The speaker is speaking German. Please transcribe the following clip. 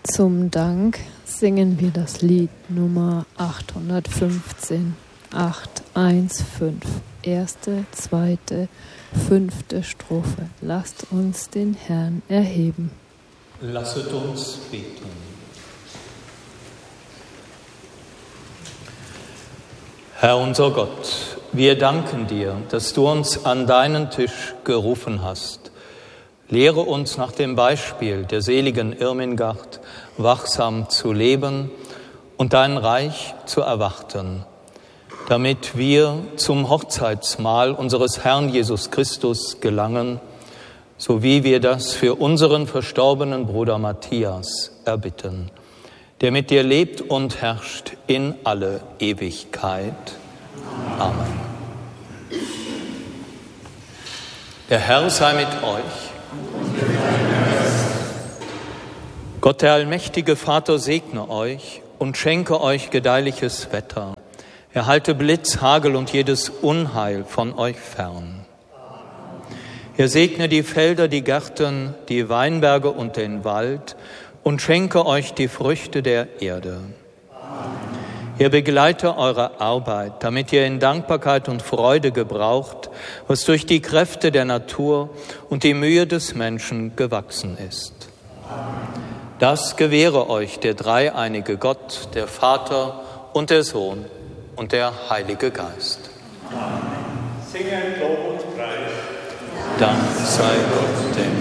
Zum Dank singen wir das Lied Nummer 815, 815, erste, zweite, fünfte Strophe. Lasst uns den Herrn erheben. Lasset uns beten. Herr unser Gott, wir danken dir, dass du uns an deinen Tisch gerufen hast. Lehre uns nach dem Beispiel der seligen Irmingard wachsam zu leben und dein Reich zu erwarten, damit wir zum Hochzeitsmahl unseres Herrn Jesus Christus gelangen, so wie wir das für unseren verstorbenen Bruder Matthias erbitten, der mit dir lebt und herrscht in alle Ewigkeit. Amen. Der Herr sei mit euch. Gott, der allmächtige Vater, segne euch und schenke euch gedeihliches Wetter. Er halte Blitz, Hagel und jedes Unheil von euch fern. Er segne die Felder, die Gärten, die Weinberge und den Wald und schenke euch die Früchte der Erde. Er begleite eure Arbeit, damit ihr in Dankbarkeit und Freude gebraucht, was durch die Kräfte der Natur und die Mühe des Menschen gewachsen ist. Das gewähre euch der dreieinige Gott, der Vater und der Sohn und der Heilige Geist. Amen. Singen Lob und Preis. Dank sei Gott, dem